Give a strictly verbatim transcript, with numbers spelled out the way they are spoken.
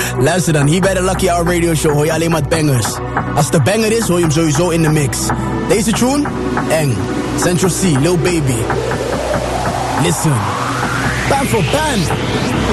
Luister dan, hier bij de Lucky Hour Radio Show hoor je alleen maar bangers. Als het een banger is, hoor je hem sowieso in de mix. Deze tune? Eng. Central C, Lil Baby. Listen. Bam for bam.